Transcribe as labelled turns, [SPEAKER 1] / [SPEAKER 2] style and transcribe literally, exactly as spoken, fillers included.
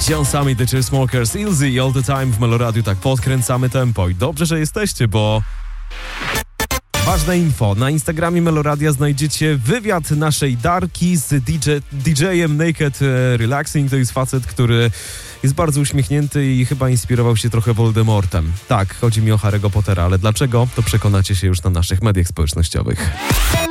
[SPEAKER 1] John Summit, The Chainsmokers, Ilzy i All The Time w Meloradiu. Tak podkręcamy tempo i dobrze, że jesteście, bo... Ważne info. Na Instagramie Meloradia znajdziecie wywiad naszej Darki z D J-em Naked Relaxing. To jest facet, który jest bardzo uśmiechnięty i chyba inspirował się trochę Voldemortem. Tak, chodzi mi o Harry'ego Pottera, ale dlaczego? To przekonacie się już na naszych mediach społecznościowych.